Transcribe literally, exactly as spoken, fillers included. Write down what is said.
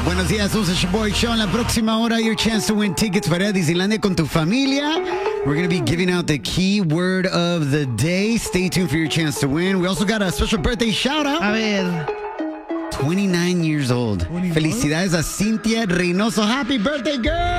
Buenos días, somos el Shaboy Show. En la próxima hora, your chance to win tickets para Disneylandia con tu familia. We're going to be giving out the key word of the day. Stay tuned for your chance to win. We also got a special birthday shout out. A ver. twenty-nine years old. twenty-nine? Felicidades a Cintia Reynoso. Happy birthday, girl!